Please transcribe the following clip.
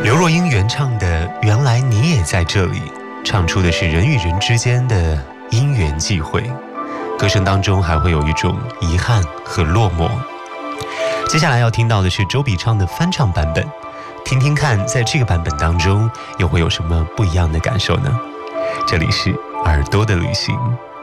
刘若英原唱的《原来你也在这里》，唱出的是人与人之间的因缘际会，歌声当中还会有一种遗憾和落寞。接下来要听到的是周笔畅的翻唱版本，听听看在这个版本当中又会有什么不一样的感受呢？这里是耳朵的旅行。